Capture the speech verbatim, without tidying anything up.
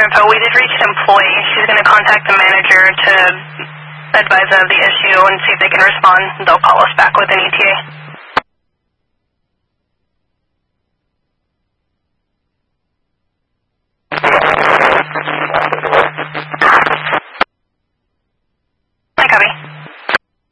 info. We did reach an employee. She's going to contact the manager to advise of the issue and see if they can respond. They'll call us back with an E T A.